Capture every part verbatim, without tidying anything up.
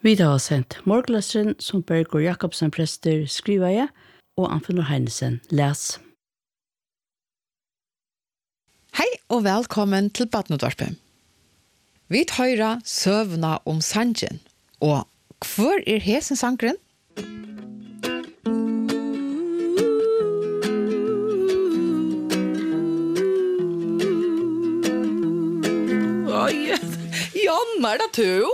Vi har sendt Morgenløseren som Bergur Jakobsen prester skriver jeg, og Anfinnur Heinesen les. Hei og velkommen til Badnodvarpen. Vi høyrer søvna om sangen, og hvor er hesen sangren? Oj, Jonna, är det du?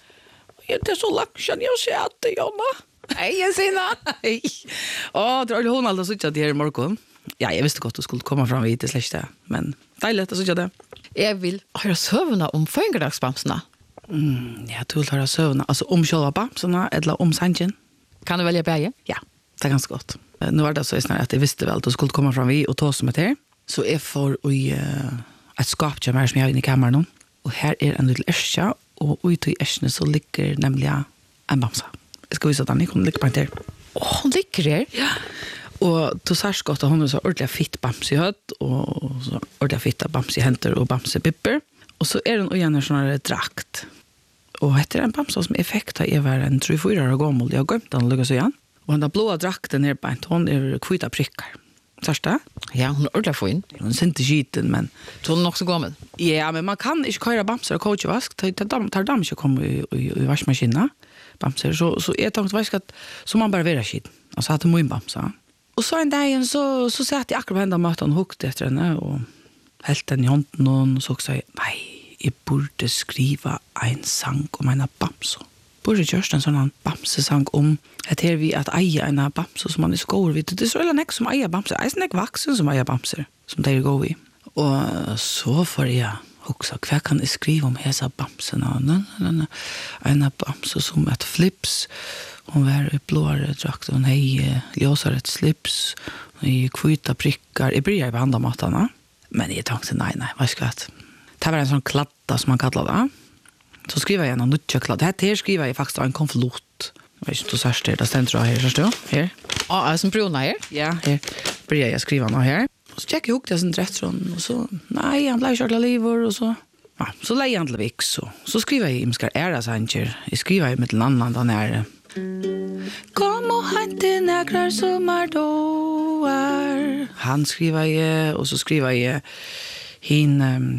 Är det så långt sedan jag ser det, Jonna? Hej, Jensina! Hej. Åh, det var hon alltid suttit det här i morgon. Ja, jag visste gott att du skulle komma fram vid till släkte, men dejligt att suttit det. Jag vill höra sövna om föngerdagsbamsarna. Mm, ja, du vill höra sövna, alltså om själva bamsarna eller om sangen. Kan du välja bäge? Ja, det är ganska gott. Nu var det så snart att jag visste väl att du skulle komma fram vid och ta som ett här. Så jag får i uh, ett skap som jag har inne i kameran. Och här är en liten ärska och ute i ärskene så ligger nämligen en bamsa. Jag ska visa att den kommer ligga på en där. Åh, hon ligger där? Ja. Och du ser gott att hon är så ordentligt fitt bams i hött och så ordentligt fitta bams i händer och bams i pipper. Och så är den och gärna sån här drakt. Och heter en bamsa som effekt har var en tre fyra år gammal. Jag har glömt den att lägga sig igen. Och den blåa drakten är på en hon är kvita prickar. Sörsta? Ja, hon är ordentligt fin. Hon är inte skiten, men... Så hon är också gammal? Ja, men man kan inte köra bamser och coachvask. Tar de inte komma i, i, i vaskmaskinen. Bamser. Så, så jag tänkte vask att så man bara vera skit. Alltså att det må in bamsa. Och så en dag så, så satt jag akkurat på hända möten och huggde efter henne och hällt den i hånden och så sa jag, nej, jag borde skriva en sang om en bamse. Borde görs en sån bamsesang om att här vi att eja en bamse som man är skor vid. Det är så eller som eja bamse. Jag är inte vuxen som eja bamser som det är gå vid. Och så får jag också, vad kan jag skriva om hesa bamserna? En bamse som ett flips. Hon var i blåare drakt. Hon hej ljósar ett slips. I kvita prickar. Jag börjar på andra matarna. Men jag tänkte nej, nej, vad ska jag? Det var en sån kladda som man kallar det. Så skriver jag en nutja kladd. Det här skriver jag faktiskt en konflot. Jag vet inte hur särskilt det är. Det ständer här, förstår du? Här. Ja, är som bruna här? Ja, här börjar jag skriva något här. Och så checkar jag ihop det som rätt från. Och så, nej, han blev kört av livor och så. Ja, så lägger han till vix. Så, så skriver jag i Imskar ära sanger. Jag skriver i mitt annan den här. Kom och hämta några sommardagar. Han skriver jag och så skriver jag hin... Um,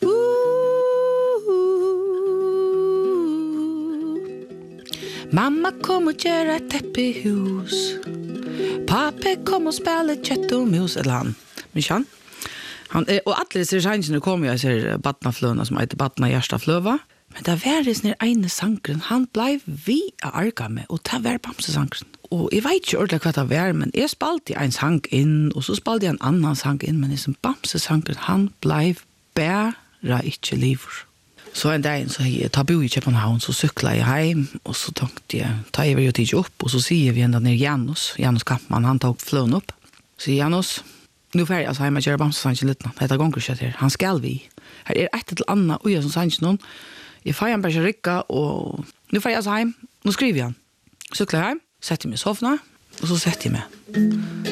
Mamma kom och gör ett täppehus. Pappa kom och spelade kött och mus. Eller han. Men han. han och alla ser chansen kommer jag ser Badnaflöna som heter Badna Hjärstaflöva. Men det var det när ene sankren. Han blev vi att arga med. Och det var bamsesankren. Och jag vet inte ordentligt vad det var. Men jag spalte en sang in. Och så spalte jag en annan sang in. Men liksom bamsesankren. Han blev bara inte livor. Så en dag så jag tar bo i Köpenhamn så cyklar jag hem och så tänkte jag tar jag ju tid upp och så ser vi ända ner Janus Janus Kampman han tog flön upp så Janus nu får jag så hem och köra bamsesangen lite det gånger så här han skall vi här är ett till Anna och jag som sangen någon jag får en bara rycka och nu får jag så hem nu skriver jag cyklar hem sätter mig i soffan och så sätter jag mig